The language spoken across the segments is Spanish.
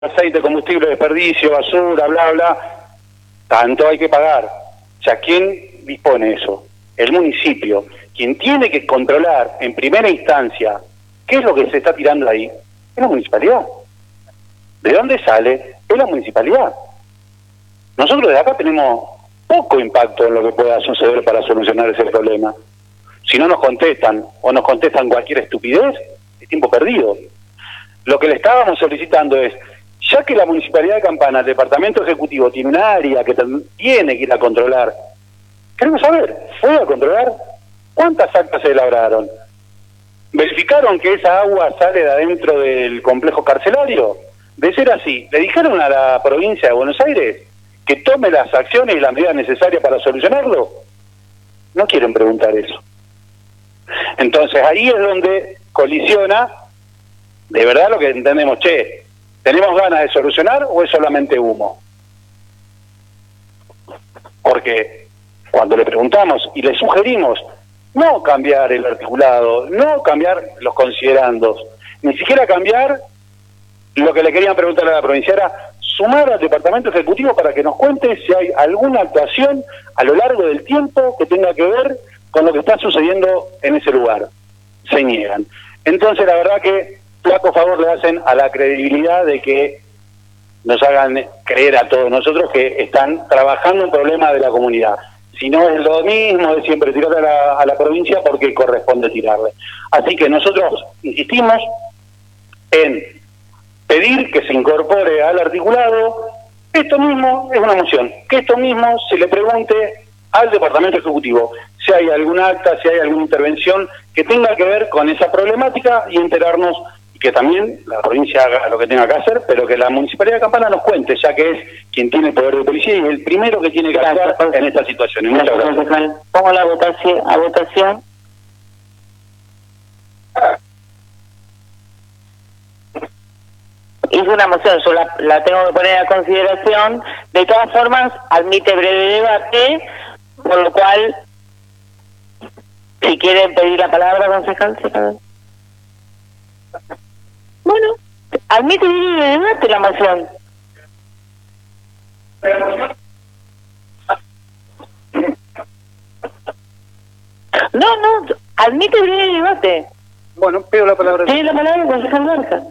aceite, combustible, desperdicio, basura, bla, bla, tanto hay que pagar. O sea, ¿quién dispone eso? El municipio. Quien tiene que controlar en primera instancia qué es lo que se está tirando ahí, es la municipalidad. ¿De dónde sale? Es la municipalidad. Nosotros de acá tenemos poco impacto en lo que pueda suceder para solucionar ese problema. Si no nos contestan o nos contestan cualquier estupidez, es tiempo perdido. Lo que le estábamos solicitando es, ya que la Municipalidad de Campana, el Departamento Ejecutivo, tiene un área que tiene que ir a controlar, queremos saber, ¿fue a controlar? ¿Cuántas actas se elaboraron? ¿Verificaron que esa agua sale de adentro del complejo carcelario? De ser así, ¿le dijeron a la provincia de Buenos Aires que tome las acciones y las medidas necesarias para solucionarlo? No quieren preguntar eso. Entonces ahí es donde colisiona de verdad lo que entendemos, che, ¿tenemos ganas de solucionar o es solamente humo? Porque cuando le preguntamos y le sugerimos no cambiar el articulado, no cambiar los considerandos, ni siquiera cambiar lo que le querían preguntar a la provincia, era sumar al Departamento Ejecutivo para que nos cuente si hay alguna actuación a lo largo del tiempo que tenga que ver con lo que está sucediendo en ese lugar. Se niegan. Entonces la verdad que flaco favor le hacen a la credibilidad de que nos hagan creer a todos nosotros que están trabajando un problema de la comunidad. Si no es lo mismo de siempre tirar a la provincia porque corresponde tirarle. Así que nosotros insistimos en pedir que se incorpore al articulado. Esto mismo es una moción, que esto mismo se le pregunte al Departamento Ejecutivo si hay algún acta, si hay alguna intervención que tenga que ver con esa problemática y enterarnos, y que también la provincia haga lo que tenga que hacer, pero que la Municipalidad de Campana nos cuente, ya que es quien tiene el poder de policía y es el primero que tiene que actuar en estas situaciones. Muchas gracias. Pongo la votación. Hice una moción, yo la tengo que poner a consideración. De todas formas, admite breve debate, por lo cual, si quieren pedir la palabra, concejal. Bueno, admite breve debate la moción. No, admite breve debate. Bueno, pido la palabra. Tiene la palabra, concejal Barca.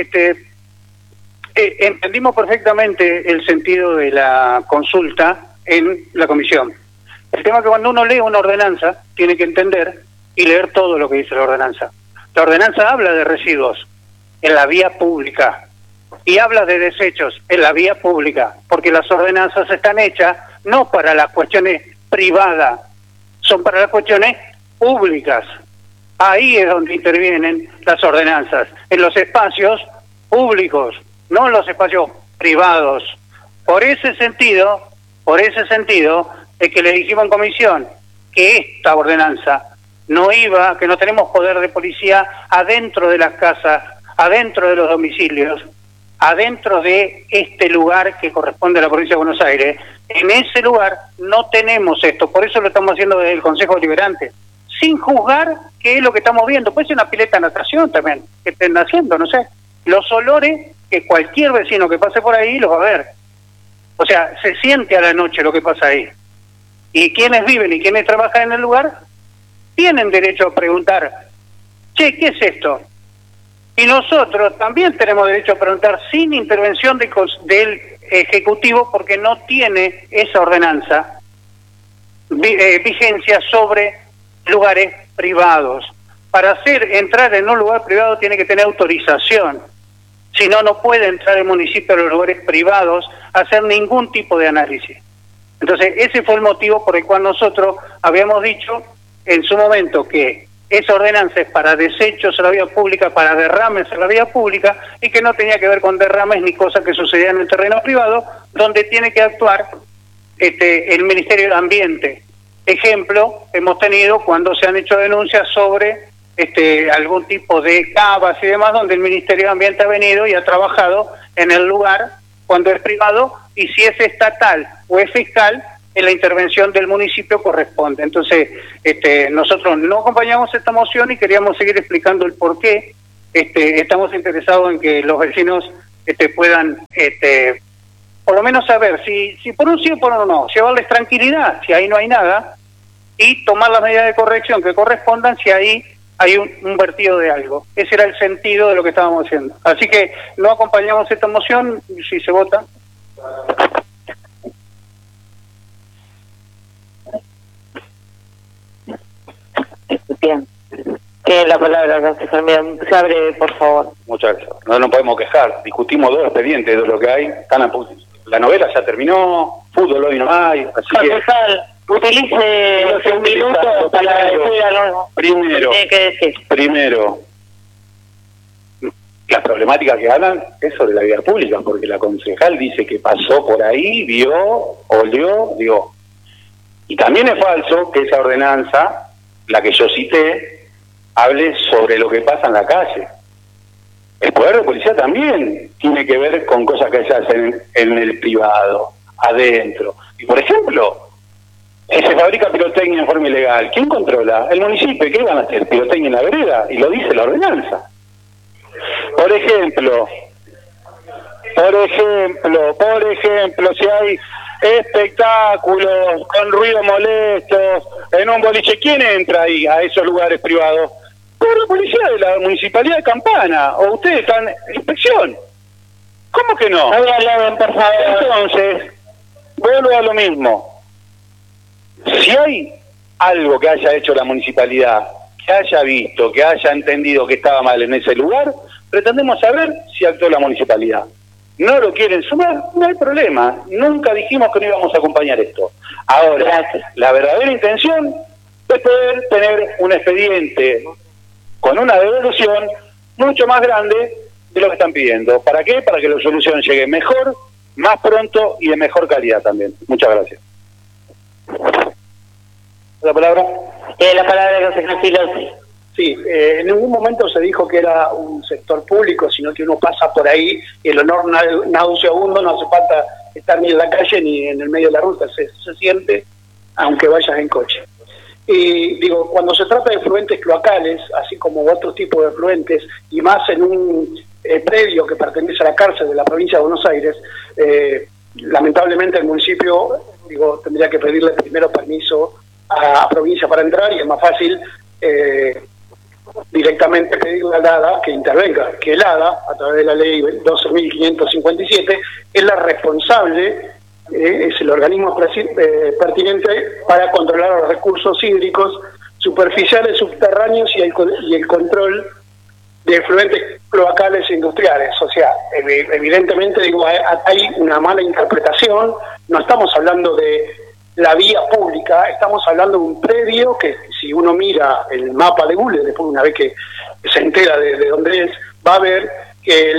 Entendimos perfectamente el sentido de la consulta en la comisión. El tema es que cuando uno lee una ordenanza, tiene que entender y leer todo lo que dice la ordenanza. La ordenanza habla de residuos en la vía pública y habla de desechos en la vía pública, porque las ordenanzas están hechas no para las cuestiones privadas, son para las cuestiones públicas. Ahí es donde intervienen las ordenanzas, en los espacios públicos, no en los espacios privados. Por ese sentido es que le dijimos en comisión que esta ordenanza no iba, que no tenemos poder de policía adentro de las casas, adentro de los domicilios, adentro de este lugar que corresponde a la provincia de Buenos Aires. En ese lugar no tenemos esto, por eso lo estamos haciendo desde el Consejo Deliberante, sin juzgar qué es lo que estamos viendo. Puede ser una pileta de natación también, que estén haciendo, no sé. Los olores que cualquier vecino que pase por ahí los va a ver. O sea, se siente a la noche lo que pasa ahí. Y quienes viven y quienes trabajan en el lugar tienen derecho a preguntar, che, ¿qué es esto? Y nosotros también tenemos derecho a preguntar sin intervención del Ejecutivo, porque no tiene esa ordenanza vigencia sobre lugares privados. Para entrar en un lugar privado tiene que tener autorización. Si no, no puede entrar el municipio a los lugares privados a hacer ningún tipo de análisis. Entonces, ese fue el motivo por el cual nosotros habíamos dicho en su momento que esa ordenanza es para desechos en la vía pública, para derrames en la vía pública, y que no tenía que ver con derrames ni cosas que sucedían en el terreno privado, donde tiene que actuar el Ministerio de Ambiente. Ejemplo, hemos tenido cuando se han hecho denuncias sobre algún tipo de cavas y demás, donde el Ministerio de Ambiente ha venido y ha trabajado en el lugar cuando es privado, y si es estatal o es fiscal, en la intervención del municipio corresponde. Entonces, nosotros no acompañamos esta moción y queríamos seguir explicando el por qué estamos interesados en que los vecinos puedan por lo menos saber si por un sí o por un no, llevarles tranquilidad si ahí no hay nada y tomar las medidas de corrección que correspondan si ahí hay un vertido de algo. Ese era el sentido de lo que estábamos haciendo. Así que no acompañamos esta moción si se vota. Bien. Tiene la palabra, concejal. Se abre, por favor. Muchas gracias. No nos podemos quejar. Discutimos dos expedientes de lo que hay. La novela ya terminó, fútbol hoy no hay. Así concejal, utilice un minuto para decir algo. Primero, las problemáticas que hablan es sobre la vida pública, porque la concejal dice que pasó por ahí, vio, olió, digo. Y también es falso que esa ordenanza, la que yo cité, hable sobre lo que pasa en la calle. El poder de policía también tiene que ver con cosas que se hacen en el privado, adentro. Y por ejemplo, si se fabrica pirotecnia en forma ilegal, ¿quién controla? El municipio. ¿Qué van a hacer? ¿Pirotecnia en la vereda? Y lo dice la ordenanza. Por ejemplo, si hay espectáculos con ruido molestos en un boliche, ¿quién entra ahí a esos lugares privados? Por la policía de la Municipalidad de Campana, o ustedes están en inspección. ¿Cómo que no? No voy a hablar, por favor. Entonces, vuelvo a lo mismo. Si hay algo que haya hecho la municipalidad, que haya visto, que haya entendido que estaba mal en ese lugar, pretendemos saber si actuó la municipalidad. No lo quieren sumar, no hay problema. Nunca dijimos que no íbamos a acompañar esto. Ahora, la verdadera intención es poder tener un expediente con una devolución mucho más grande de lo que están pidiendo. ¿Para qué? Para que la solución llegue mejor, más pronto y de mejor calidad también. Muchas gracias. ¿La palabra? La palabra del concejal Filosi. Sí, en ningún momento se dijo que era un sector público, sino que uno pasa por ahí y el olor nauseabundo no hace falta estar ni en la calle ni en el medio de la ruta, se siente aunque vayas en coche. Y digo, cuando se trata de efluentes cloacales, así como otros tipos de efluentes, y más en un predio que pertenece a la cárcel de la provincia de Buenos Aires, lamentablemente el municipio, tendría que pedirle primero permiso a provincia para entrar, y es más fácil directamente pedirle a ADA que intervenga, que el ADA, a través de la ley 12.557, es la responsable, es el organismo pertinente para controlar los recursos hídricos superficiales, subterráneos y el control de efluentes cloacales e industriales. O sea, evidentemente hay una mala interpretación. No estamos hablando de la vía pública, estamos hablando de un predio que, si uno mira el mapa de Google, después una vez que se entera de dónde es, va a ver que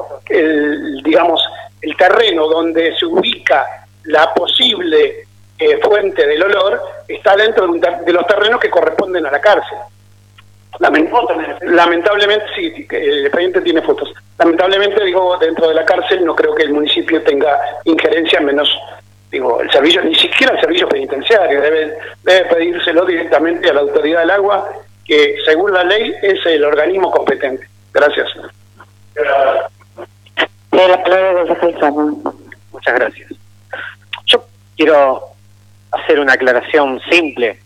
el terreno donde se ubica la posible fuente del olor está dentro de los terrenos que corresponden a la cárcel. Lamentablemente, sí, el expediente tiene fotos. Lamentablemente, dentro de la cárcel no creo que el municipio tenga injerencia, menos el servicio, ni siquiera el servicio penitenciario, debe pedírselo directamente a la autoridad del agua, que según la ley es el organismo competente. Gracias. Muchas gracias. Yo quiero hacer una aclaración simple.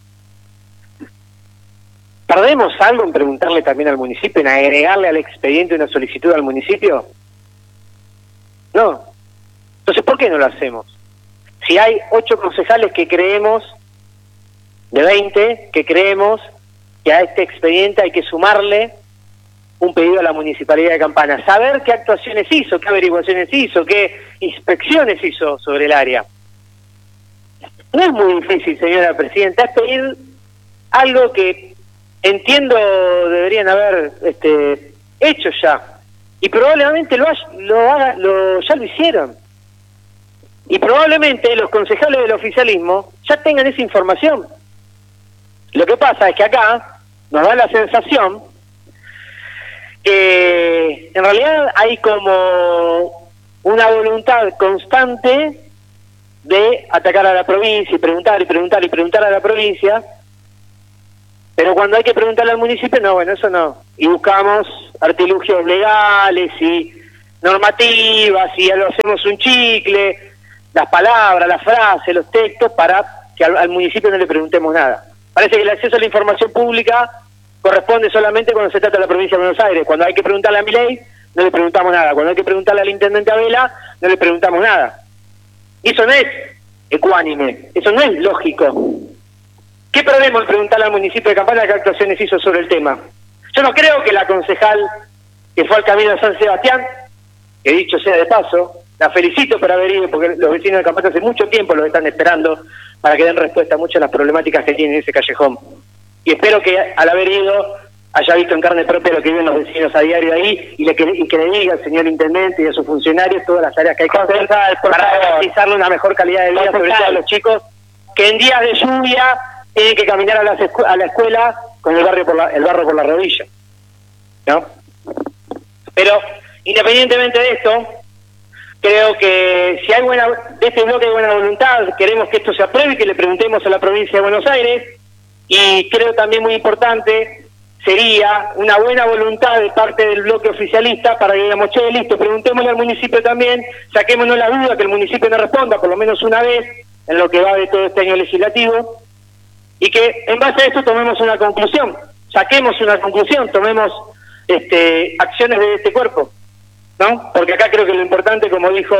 ¿Perdemos algo en preguntarle también al municipio, en agregarle al expediente una solicitud al municipio? No. Entonces, ¿por qué no lo hacemos? Si hay 8 concejales que creemos, de 20, que creemos que a este expediente hay que sumarle un pedido a la Municipalidad de Campana, saber qué actuaciones hizo, qué averiguaciones hizo, qué inspecciones hizo sobre el área. No es muy difícil, señora Presidenta, es pedir algo que entiendo deberían haber hecho ya, y probablemente ya lo hicieron. Y probablemente los concejales del oficialismo ya tengan esa información. Lo que pasa es que acá nos da la sensación que en realidad hay como una voluntad constante de atacar a la provincia y preguntar a la provincia, pero cuando hay que preguntarle al municipio, no, bueno, eso no. Y buscamos artilugios legales y normativas y lo hacemos un chicle, las palabras, las frases, los textos, para que al municipio no le preguntemos nada. Parece que el acceso a la información pública corresponde solamente cuando se trata de la provincia de Buenos Aires. Cuando hay que preguntarle a Milei, no le preguntamos nada. Cuando hay que preguntarle al intendente Abela, no le preguntamos nada. Y eso no es ecuánime, eso no es lógico. ¿Qué perdemos en preguntarle al municipio de Campana qué actuaciones hizo sobre el tema? Yo no creo que la concejal que fue al Camino de San Sebastián, que dicho sea de paso, la felicito por haber ido, porque los vecinos de Campana hace mucho tiempo los están esperando para que den respuesta a muchas de las problemáticas que tienen en ese callejón. Y espero que al haber ido haya visto en carne propia lo que viven los vecinos a diario ahí y que le diga al señor intendente y a sus funcionarios todas las tareas que hay que hacer para garantizarle una mejor calidad de vida, sobre todo a los chicos que en días de lluvia tienen que caminar a la escuela con el barro por la rodilla, ¿no? Pero independientemente de esto, creo que si hay de este bloque hay buena voluntad, queremos que esto se apruebe y que le preguntemos a la provincia de Buenos Aires, y creo también muy importante sería una buena voluntad de parte del bloque oficialista para que digamos, che, listo, preguntémosle al municipio también, saquémonos la duda que el municipio no responda por lo menos una vez en lo que va de todo este año legislativo, y que en base a esto tomemos una conclusión, saquemos una conclusión, tomemos acciones de este cuerpo, ¿no? Porque acá creo que lo importante, como dijo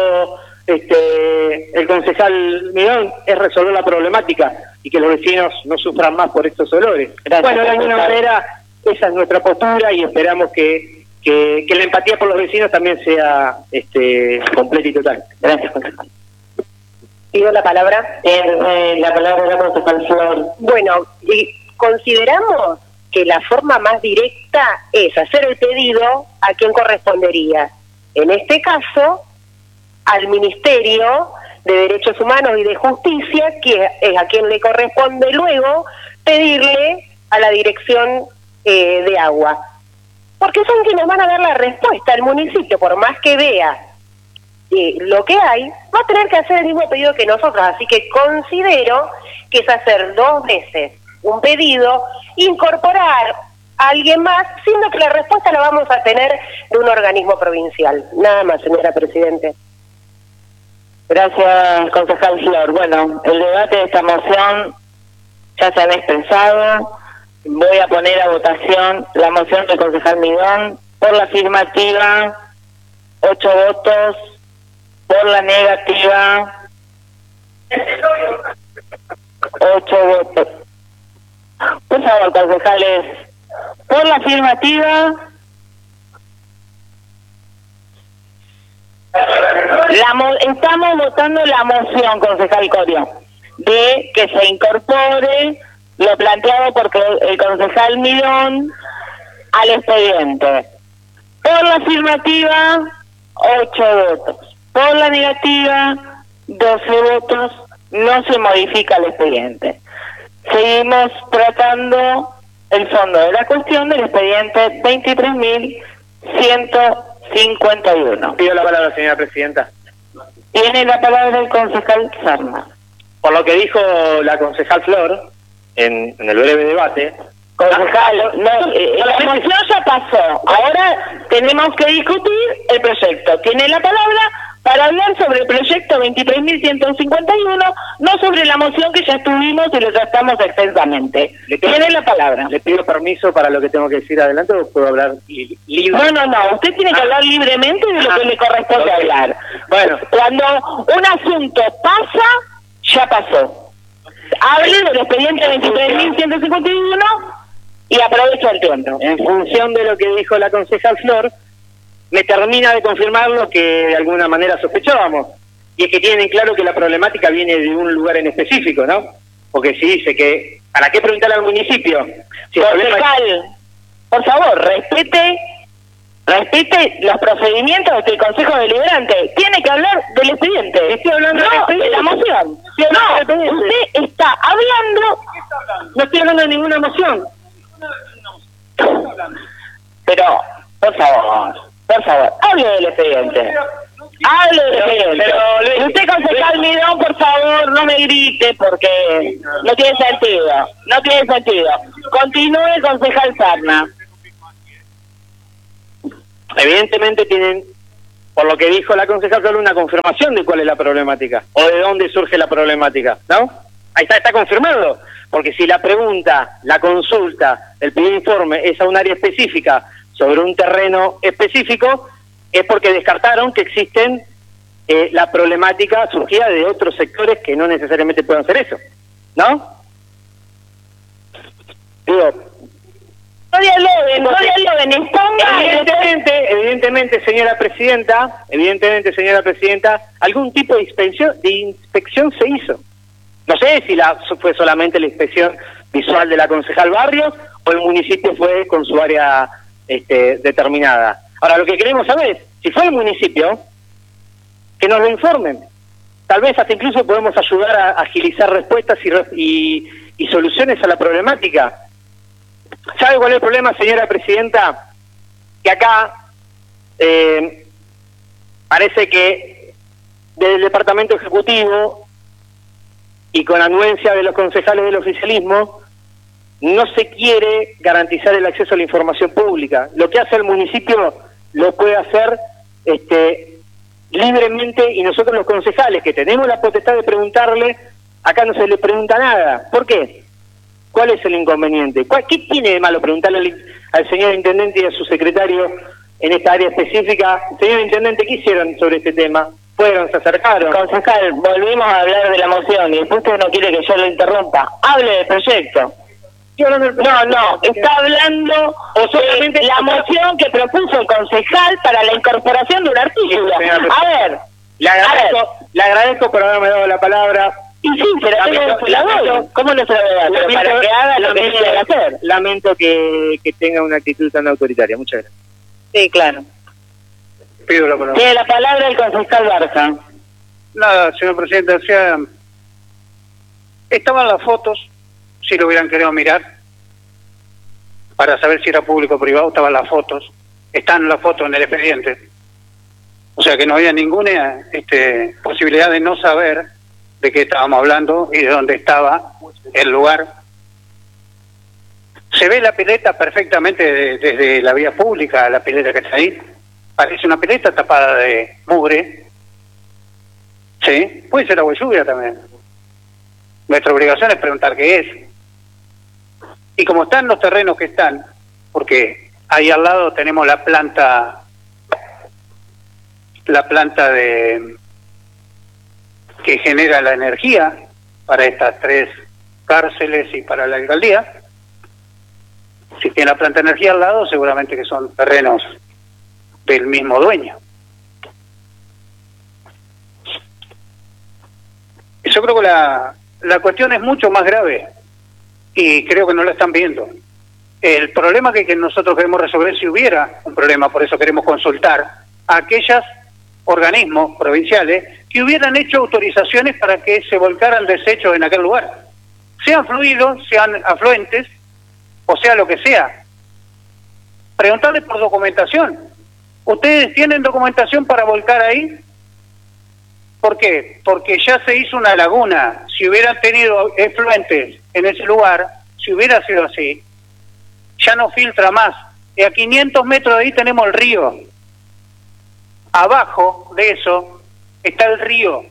el concejal Midón, es resolver la problemática y que los vecinos no sufran más por estos olores. Gracias. Bueno, de alguna manera esa es nuestra postura y esperamos que la empatía por los vecinos también sea completa y total. Gracias, concejal. Pido la palabra. La palabra la concejal Flor. Bueno, consideramos que la forma más directa es hacer el pedido a quien correspondería. En este caso, al Ministerio de Derechos Humanos y de Justicia, que es a quien le corresponde luego pedirle a la Dirección de Agua. Porque son quienes van a dar la respuesta. El municipio, por más que vea lo que hay, va a tener que hacer el mismo pedido que nosotros. Así que considero que es hacer 2 veces un pedido, incorporar a alguien más, siendo que la respuesta la vamos a tener de un organismo provincial. Nada más, señora Presidente. Gracias, concejal Flor. Bueno, el debate de esta moción ya se han expresado. Voy a poner a votación la moción del concejal Midón. Por la afirmativa, 8 votos. Por la negativa, 8 votos. Por favor, concejales, por la afirmativa, estamos votando la moción, concejal Corio, de que se incorpore lo planteado por el concejal Midón al expediente. Por la afirmativa, 8 votos. Por la negativa, 12 votos. No se modifica el expediente. Seguimos tratando el fondo de la cuestión del expediente 23.151. Pido la palabra, señora presidenta. Tiene la palabra el concejal Sarna. Por lo que dijo la concejal Flor en el breve debate. Concejal, la moción ya pasó. Ahora tenemos que discutir el proyecto. Tiene la palabra para hablar sobre el proyecto 23.151, no sobre la moción que ya estuvimos y lo tratamos extensamente. Tiene la palabra. ¿Le pido permiso para lo que tengo que decir adelante o puedo hablar libre? No. Usted tiene que hablar libremente de lo que le corresponde hablar. Bueno. Cuando un asunto pasa, ya pasó. Hable del expediente 23.151 y aprovecho el tiempo. En función de lo que dijo la concejal Flor, me termina de confirmar lo que de alguna manera sospechábamos, y es que tienen claro que la problemática viene de un lugar en específico, ¿no? Porque si dice que, ¿para qué preguntarle al municipio? Si concejal, por favor, respete los procedimientos del Consejo Deliberante. Tiene que hablar del expediente. Estoy hablando de la moción. Usted está hablando... No estoy hablando de ninguna moción. Pero, por favor, hable del expediente. Hable del expediente. Pero usted, concejal Midón, por favor, no me grite porque no tiene sentido. No tiene sentido. Continúe, concejal Sarna. Evidentemente tienen por lo que dijo la concejal, solo una confirmación de cuál es la problemática, o de dónde surge la problemática, ¿no? Ahí está confirmado, porque si la pregunta, la consulta, el pedido de informe es a un área específica, sobre un terreno específico, es porque descartaron que existen la problemática surgida de otros sectores que no necesariamente puedan ser eso, ¿no? Digo, no dialoguen, expongan. Evidentemente, señora presidenta, algún tipo de inspección se hizo. No sé si fue solamente la inspección visual de la concejal Barrios o el municipio fue con su área determinada. Ahora, lo que queremos saber es, si fue el municipio, que nos lo informen. Tal vez hasta incluso podemos ayudar a agilizar respuestas y soluciones a la problemática. ¿Sabe cuál es el problema, señora presidenta? Que acá parece que desde el Departamento Ejecutivo y con anuencia de los concejales del oficialismo no se quiere garantizar el acceso a la información pública. Lo que hace el municipio lo puede hacer libremente, y nosotros los concejales, que tenemos la potestad de preguntarle, acá no se le pregunta nada. ¿Por qué? ¿Cuál es el inconveniente? ¿Qué tiene de malo preguntarle al señor intendente y a su secretario en esta área específica? Señor intendente, ¿qué hicieron sobre este tema? ¿Fueron, se acercaron? Concejal, volvimos a hablar de la moción y después usted no quiere que yo lo interrumpa. Hable del proyecto. No, está hablando o solamente la moción que propuso el concejal para la incorporación de un artículo. A ver, le agradezco por haberme dado la palabra. Y sí, pero ¿cómo no se la voy a dar? Para que haga lo que tiene que hacer. Lamento que tenga una actitud tan autoritaria. Muchas gracias. Sí, claro. Pido la palabra. Tiene la palabra el concejal Barza. Nada, señor presidente, estaban las fotos, si lo hubieran querido mirar, para saber si era público o privado, estaban las fotos. Están las fotos en el expediente. O sea que no había ninguna posibilidad de no saber de qué estábamos hablando y de dónde estaba el lugar. Se ve la pileta perfectamente desde la vía pública, la pileta que está ahí. Parece una pileta tapada de mugre. Sí, puede ser agua y lluvia también. Nuestra obligación es preguntar qué es. Y como están los terrenos que están, porque ahí al lado tenemos la planta que genera la energía para estas 3 cárceles y para la alcaldía. Si tiene la planta de energía al lado, seguramente que son terrenos del mismo dueño. Yo creo que la cuestión es mucho más grave y creo que no la están viendo. El problema que nosotros queremos resolver, si hubiera un problema, por eso queremos consultar a aquellos organismos provinciales que hubieran hecho autorizaciones para que se volcaran desechos en aquel lugar, sean fluidos, sean afluentes, o sea lo que sea. Preguntarles por documentación. ¿Ustedes tienen documentación para volcar ahí? ¿Por qué? Porque ya se hizo una laguna. Si hubieran tenido efluentes en ese lugar, si hubiera sido así, ya no filtra más. Y a 500 metros de ahí tenemos el río. Abajo de eso está el río.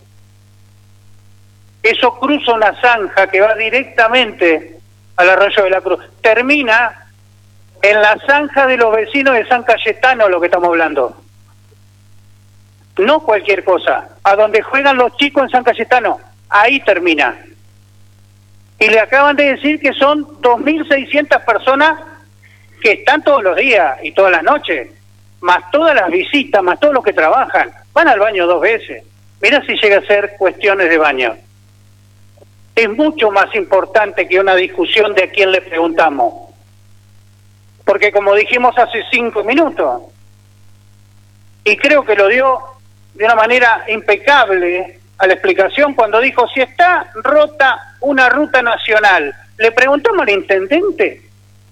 Eso cruza una zanja que va directamente al arroyo de la Cruz. Termina en la zanja de los vecinos de San Cayetano, lo que estamos hablando. No cualquier cosa. A donde juegan los chicos en San Cayetano, ahí termina. Y le acaban de decir que son 2.600 personas que están todos los días y todas las noches, más todas las visitas, más todos los que trabajan. Van al baño 2 veces. Mira si llega a ser cuestiones de baño. Es mucho más importante que una discusión de a quién le preguntamos. Porque como dijimos hace 5 minutos, y creo que lo dio de una manera impecable a la explicación cuando dijo, si está rota una ruta nacional, ¿le preguntamos al intendente?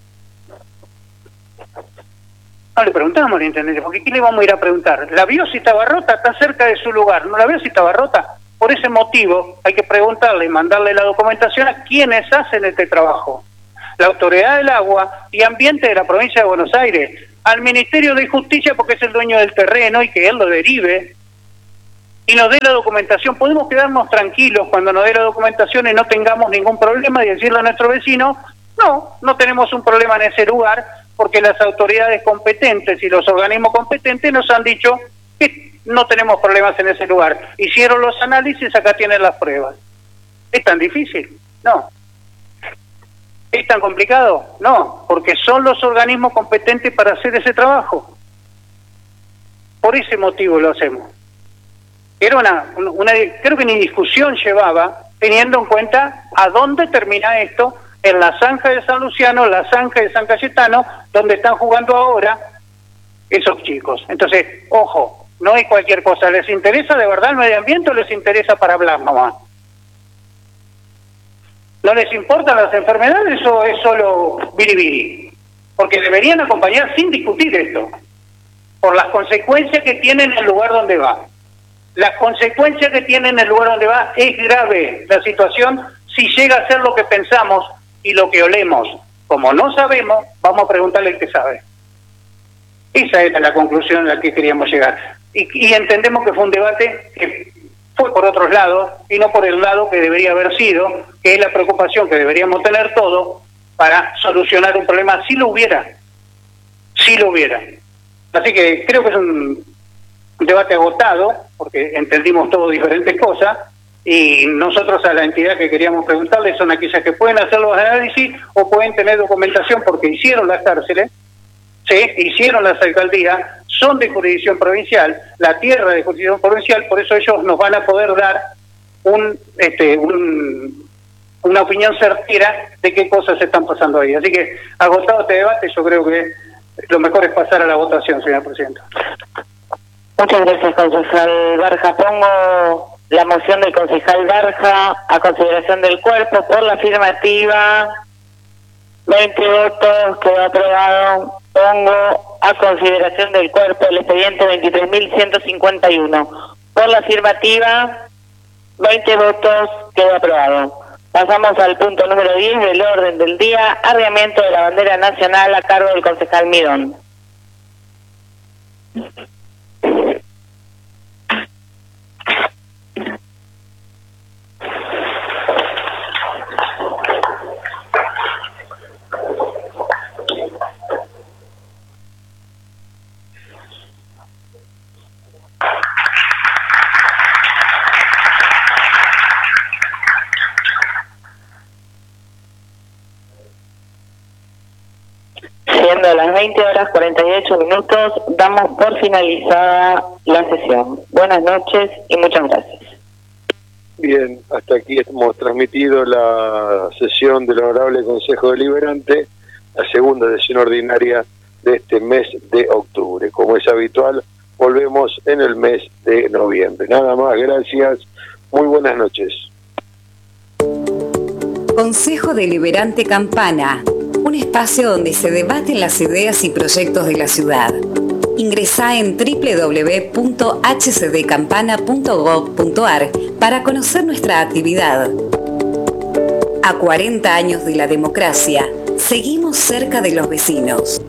No le preguntamos al intendente, porque ¿qué le vamos a ir a preguntar? ¿La vio si estaba rota? Está cerca de su lugar. ¿No la vio si estaba rota? Por ese motivo hay que preguntarle y mandarle la documentación a quienes hacen este trabajo. La Autoridad del Agua y Ambiente de la provincia de Buenos Aires. al Ministerio de Justicia porque es el dueño del terreno y que él lo derive y nos dé la documentación. Podemos quedarnos tranquilos cuando nos dé la documentación y no tengamos ningún problema y decirle a nuestro vecino, no tenemos un problema en ese lugar porque las autoridades competentes y los organismos competentes nos han dicho que no tenemos problemas en ese lugar. Hicieron los análisis, acá tienen las pruebas. ¿Es tan difícil? No. ¿Es tan complicado? No, porque son los organismos competentes para hacer ese trabajo. Por ese motivo lo hacemos. Era una creo que ni discusión llevaba, teniendo en cuenta a dónde termina esto, en la zanja de San Luciano, la zanja de San Cayetano, donde están jugando ahora esos chicos. Entonces, ojo, no es cualquier cosa. ¿Les interesa de verdad el medio ambiente o les interesa para hablar nomás? ¿No les importan las enfermedades o es solo biribiri? Porque deberían acompañar sin discutir esto, por las consecuencias que tiene en el lugar donde va. Las consecuencias que tiene en el lugar donde va es grave la situación si llega a ser lo que pensamos y lo que olemos. Como no sabemos, vamos a preguntarle al que sabe. Esa era la conclusión a la que queríamos llegar. Y entendemos que fue un debate que fue por otros lados y no por el lado que debería haber sido, que es la preocupación que deberíamos tener todos para solucionar un problema, si lo hubiera. Así que creo que es un debate agotado, porque entendimos todos diferentes cosas, y nosotros a la entidad que queríamos preguntarle son aquellas que pueden hacer los análisis o pueden tener documentación porque hicieron las cárceles, hicieron las alcaldías, son de jurisdicción provincial, la tierra de jurisdicción provincial, por eso ellos nos van a poder dar una opinión certera de qué cosas están pasando ahí. Así que, agotado este debate, yo creo que lo mejor es pasar a la votación, señora presidenta. Muchas gracias, concejal Barja. Pongo la moción del concejal Barja a consideración del cuerpo. Por la afirmativa, 20 votos, quedó aprobado. Pongo a consideración del cuerpo el expediente 23.151. Por la afirmativa, 20 votos, quedó aprobado. Pasamos al punto número 10 del orden del día, arriamiento de la bandera nacional a cargo del concejal Midón. Siendo las 20:48, damos por finalizada la sesión. Buenas noches y muchas gracias. Bien, hasta aquí hemos transmitido la sesión del Honorable Consejo Deliberante, la segunda sesión ordinaria de este mes de octubre. Como es habitual, volvemos en el mes de noviembre. Nada más, gracias, muy buenas noches. Consejo Deliberante Campana, un espacio donde se debaten las ideas y proyectos de la ciudad. Ingresá en www.hcdcampana.gov.ar para conocer nuestra actividad. A 40 años de la democracia, seguimos cerca de los vecinos.